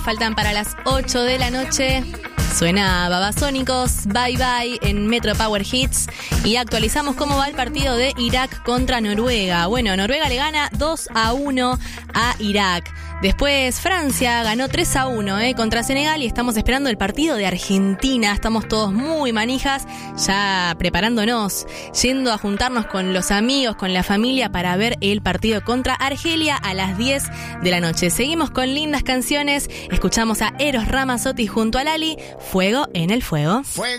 Faltan para las 8 de la noche. Suena Babasónicos, Bye Bye en Metro Power Hits. Y actualizamos cómo va el partido de Irak contra Noruega. Bueno, Noruega le gana 2-1 a Irak. Después Francia ganó 3-1 contra Senegal y estamos esperando el partido de Argentina. Estamos todos muy manijas, ya preparándonos, yendo a juntarnos con los amigos, con la familia para ver el partido contra Argelia a las 10 de la noche. Seguimos con lindas canciones. Escuchamos a Eros Ramazzotti junto a Lali. Fuego en el fuego.